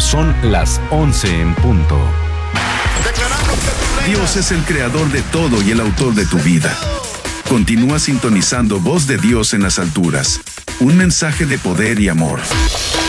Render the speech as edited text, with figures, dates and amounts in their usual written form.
Son las 11 en punto. Dios es el creador de todo y el autor de tu vida. Continúa sintonizando Voz de Dios en las alturas. Un mensaje de poder y amor.